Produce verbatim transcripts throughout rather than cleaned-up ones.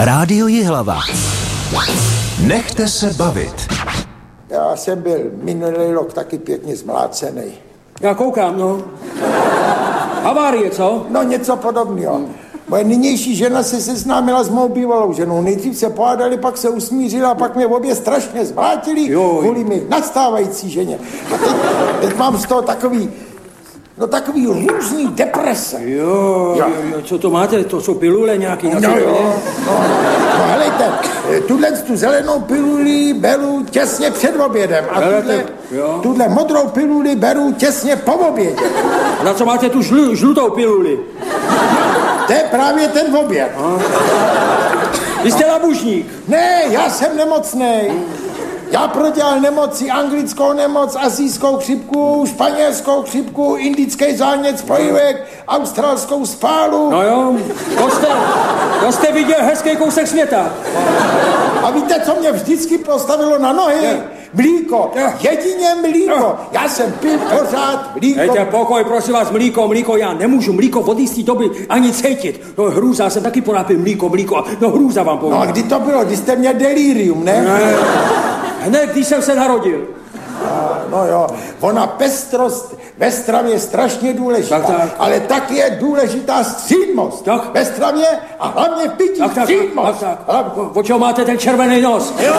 Rádio Jihlava. Nechte se bavit. Já jsem byl minulý rok taky pěkně zmlácený. Já koukám, no. Havárie, co? No něco podobného. Moje nynější žena se seznámila s mou bývalou ženou. Nejdřív se pohádali, pak se usmířila, pak mě obě strašně zvátili kvůli mi nastávající ženě. A teď, teď mám z toho takový, no takový různý deprese. Jo, jo, jo, co to máte? To jsou pilule nějaký? No, no, jo, no, no helejte, tuhle tu zelenou piluli beru těsně před obědem a tuhle, tuhle modrou piluli beru těsně po obědě. A na co máte tu žlu, žlutou piluli? To je právě ten oběd. Vy jste labužník. Ne, já jsem nemocnej. Já prodělal nemoci, anglickou nemoc, asijskou chřipku, španělskou chřipku, indický zánět spojivek, australskou spálu. No jo, to jste, to jste viděl hezký kousek světa. A víte, co mě vždycky postavilo na nohy? Mlíko, jedině mlíko. Já jsem pil pořád mlíko. Hejte, pokoj, prosím vás, mlíko, mlíko, já nemůžu mlíko od jistý doby ani cítit. No hrůza, jsem taky ponápil mlíko, mlíko, no hrůza vám povím. No a kdy to bylo, když jste měl delirium, ne? Ne, hned, když jsem se narodil. A, no jo, ona pestrost ve stravě je strašně důležitá, tak, tak. Ale tak je důležitá střídmost. Tak. Ve stravě a hlavně v pití Tak, tak, střídmost. tak, tak. O čeho máte ten červený nos? Jo.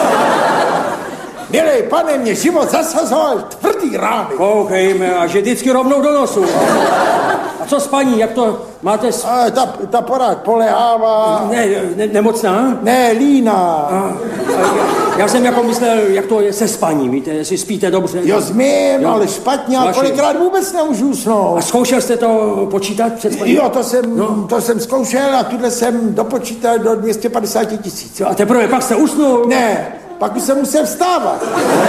Milej pane, mě život zasazoval tvrdý rány. Koukejme, a že vždycky rovnou do nosu. A co s paní, jak to máte? S... A ta, ta porád polehává. Ne, ne, nemocná? Ne, líná. A, já, já jsem jako myslel, jak to je se spaním, víte, jestli spíte dobře. Jo, zmím, jo. Ale špatně, a kolikrát vůbec nemůžu usnout. A zkoušel jste to počítat před spaním? Jo, to jsem, no. to jsem zkoušel a tuhle jsem dopočítal do dvě stě padesát tisíc. A teprve pak jste usnul? Ne, pak už jsem musel vstávat.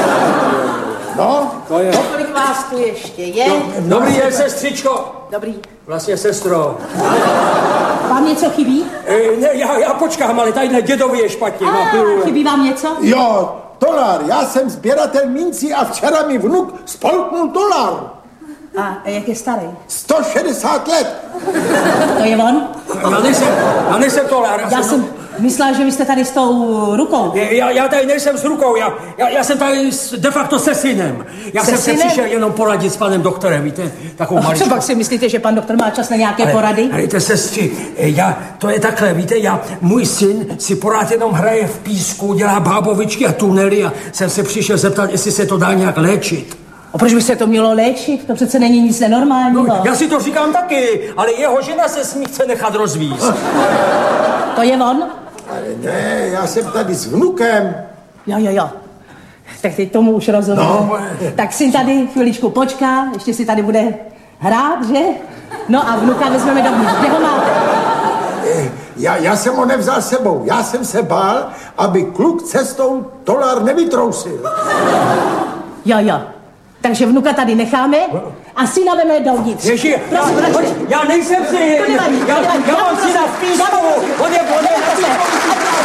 No, to je. Kolik vás tu ještě je? No, dobrý den, sestřičko. Dobrý. Vlastně, sestro. Vám něco chybí? E, ne, já, já počkám, ale tadyhle dědovi je špatně. Má pilule. Chybí vám něco? Jo, dolar. Já jsem sběratel mincí a včera mi vnuk spolknul dolar. A jak je starý? sto šedesát let. To je on? Já nejsem, já nejsem dolar. Já jsem myslela, že vy jste tady s tou rukou. Já, já tady nejsem s rukou, já, já, já jsem tady de facto se synem. Já se jsem synem? se přišel jenom poradit s panem doktorem, víte, takovou maličkou. Co pak si myslíte, že pan doktor má čas na nějaké ale, porady? Ale víte, sestři, já, to je takhle, víte, já, můj syn si porád jenom hraje v písku, dělá bábovičky a tunely a jsem se přišel zeptat, jestli se to dá nějak léčit. A proč by se to mělo léčit? To přece není nic nenormálního. No, já si to říkám taky, ale jeho žena se s ní chce nechat rozvízt. To je on? Ale ne, já jsem tady s vnukem. Jo, jo, jo. Tak teď tomu už rozumím. No. Tak syn tady chviličku počká, ještě si tady bude hrát, že? No a vnuka vezmeme dovnitř. Kde ho máte? Já, já jsem ho nevzal sebou. Já jsem se bál, aby kluk cestou dolar nevytrousil. Jo, jo. Takže vnuka tady necháme a syna veme dovnitř. Ježi, prosím, já, já nejsem syn. To nevadí, já, to nevadí. já mám syna v písku. On je, on je,